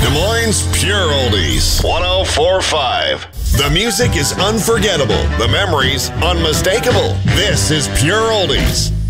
Des Moines Pure Oldies, 1045. The music is unforgettable. The memories unmistakable. This is Pure Oldies.